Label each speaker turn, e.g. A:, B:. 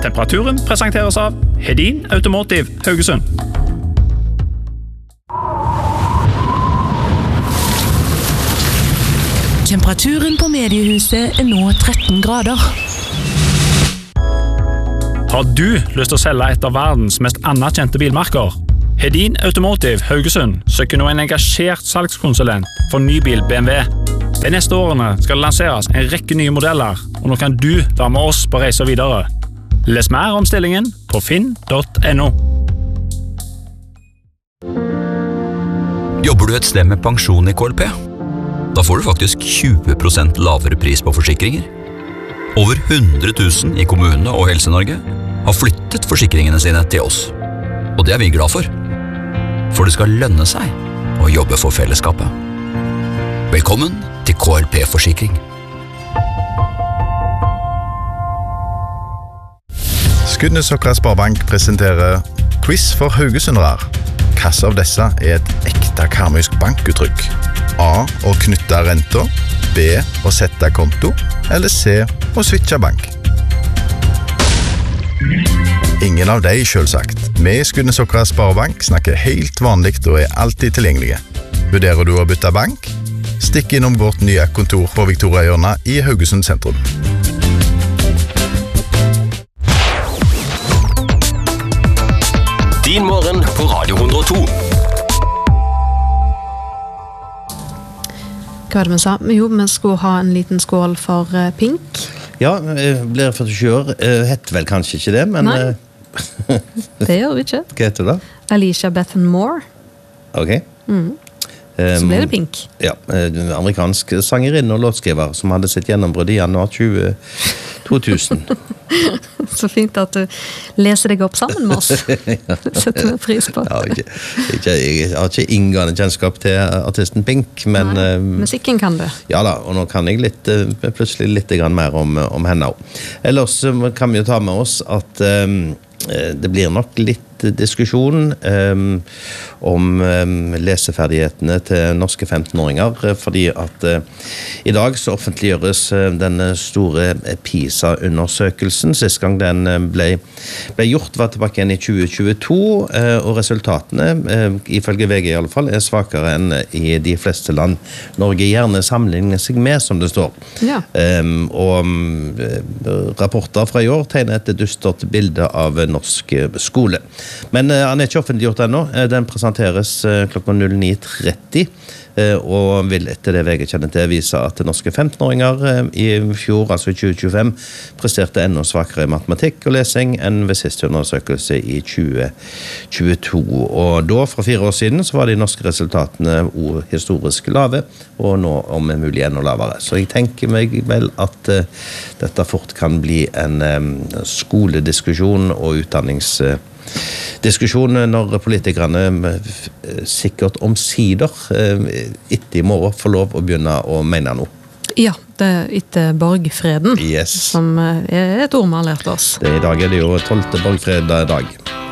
A: Temperaturen presenteres av Hedin Automotive Haugesund.
B: Temperaturen på mediehuset nå 13 grader.
A: Har du lyst til å selge et av verdens mest anerkjente bilmerker? Hedin Automotive Haugesund søker nå en engasjert salgskonsulent for nybil BMW. De neste årene skal det lanseres en rekke nye modeller, og nå kan du være med oss på reise videre. Les mer om stillingen på finn.no.
C: Jobber du et sted med pensjon i KLP? Da får du faktisk 20% lavere pris på forsikringer. Over 100 000 i kommunene og Helse-Norge har flyttet forsikringene sine til oss. Og det er vi glad for. For det skal lønne seg å jobbe for fellesskapet. Velkommen til KLP Forsikring.
D: Skudenesokra Sparebank presenterer quiz for haugesundrar. Hvilke av disse er et ekte karmisk bankuttrykk? A. Å knytte renter, B. Å sette konto, eller C. Å switche bank. Ingen av de, selvsagt. Vi i Skudenesokra Sparebank snakker helt vanligt og er alltid tilgjengelige. Vurderer du å bytte bank? Stikk innom vårt nye kontor på Victoriahjørnet i Haugesund sentrum.
E: Din morgen på Radio 102.
F: Hva var det vi sa? Jo, vi skulle ha en liten skål for Pink.
G: Ja, blir 47 år. Heter vel kanskje ikke det, men...
F: Nei, det gjør vi ikke.
G: Hva heter det?
F: Alicia Beth Moore.
G: Ok.
F: Så ble det Pink.
G: Ja, amerikansk sangerinne og låtskriver som hadde sitt gjennombrudd i januar 2000.
F: Så fint at du leser deg opp sammen med oss. Setter vi pris på.
G: Ja, jeg har ikke inngående kjennskap til artisten Pink, men...
F: musikken kan du.
G: Ja da, og nå kan jeg plutselig litt mer om henne også. Ellers kan vi jo ta med oss at det blir nok litt diskusjon om leseferdighetene til norske 15-åringer, fordi at i dag så offentliggjøres denne store PISA-undersøkelsen. Sist gang den ble gjort var tilbake igjen i 2022, og resultatene, ifølge VG i alle fall, er svakere enn i de fleste land Norge gjerne sammenligner seg med, som det står.
F: Ja.
G: Og rapporter fra i år tegner et dystert bilde av norsk skole. Men han er ikke offentliggjort ennå. Den presenteres klokka 09:30, og vil etter det VG kjenner til vise at norske 15-åringer i fjor, altså i 2025, presterte enda svakere i matematikk og lesing enn ved siste undersøkelse i 2022. Og da, fra 4 år siden, så var de norske resultatene historisk lave, og nå om mulig enda lavere. Så jeg tenker meg vel at dette fort kan bli en skolediskusjon og diskusjon når politikerne sikkert omsider etter i morgen får lov å begynne å mene noe.
F: Ja, det er etter borgfreden,
G: Yes.
F: som er et ord vi har lært oss.
G: I dag er det jo 12. borgfredag.